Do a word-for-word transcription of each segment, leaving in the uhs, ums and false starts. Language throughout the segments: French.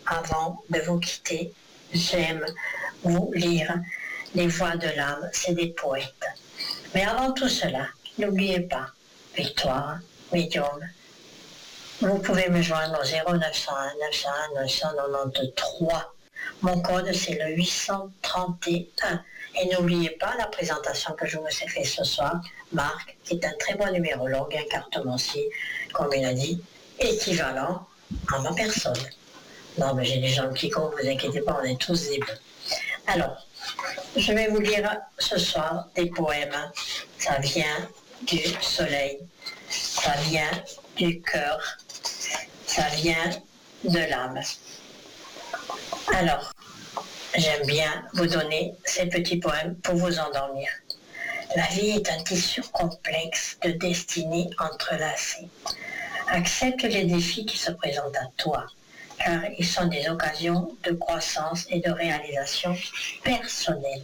avant de vous quitter, j'aime vous lire les voix de l'âme, c'est des poètes. Mais avant tout cela, n'oubliez pas, Victoire, médium, vous pouvez me joindre au zéro neuf cent un neuf cent un neuf cent quatre-vingt-treize. Mon code, c'est le huit cent trente et un. Et n'oubliez pas la présentation que je vous ai faite ce soir, Marc, qui est un très bon numérologue, un cartomancier, comme il a dit, équivalent à ma personne. Non, mais j'ai des gens qui comptent, vous inquiétez pas, on est tous des bons. Alors, je vais vous lire ce soir des poèmes. Ça vient du soleil, ça vient du cœur, ça vient de l'âme. Alors, j'aime bien vous donner ces petits poèmes pour vous endormir. La vie est un tissu complexe de destinées entrelacées. Accepte les défis qui se présentent à toi, car ils sont des occasions de croissance et de réalisation personnelle.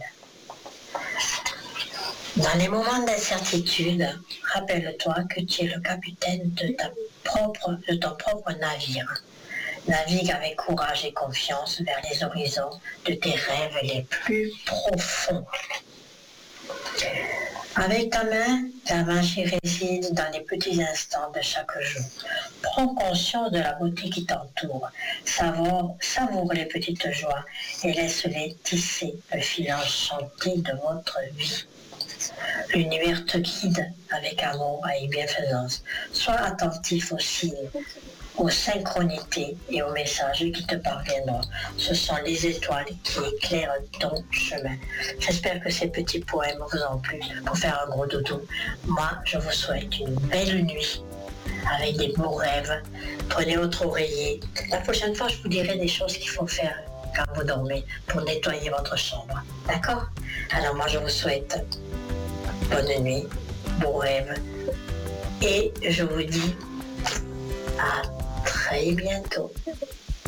Dans les moments d'incertitude, rappelle-toi que tu es le capitaine de, ta propre, de ton propre navire. Navigue avec courage et confiance vers les horizons de tes rêves les plus profonds. Avec ta main, la magie réside dans les petits instants de chaque jour. Prends conscience de la beauté qui t'entoure. Savoure, savoure les petites joies et laisse-les tisser le fil enchanté de votre vie. L'univers te guide avec amour et bienfaisance. Sois attentif aux signes, aux synchronités et aux messages qui te parviendront. Ce sont les étoiles qui éclairent ton chemin. J'espère que ces petits poèmes vous ont plu pour faire un gros dodo. Moi, je vous souhaite une belle nuit avec des beaux rêves. Prenez votre oreiller. La prochaine fois, je vous dirai des choses qu'il faut faire quand vous dormez pour nettoyer votre chambre. D'accord? Alors moi, je vous souhaite bonne nuit, beaux rêves et je vous dis à très bientôt.